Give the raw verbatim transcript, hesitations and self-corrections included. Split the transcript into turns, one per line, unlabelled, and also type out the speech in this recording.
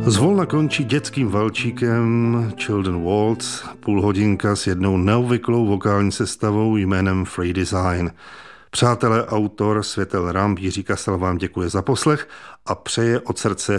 Zvolna končí dětským valčíkem Children Waltz, půlhodinka s jednou neobvyklou vokální sestavou jménem Free Design. Přátelé, autor Světel Ramp Jiří Kasal vám děkuje za poslech a přeje od srdce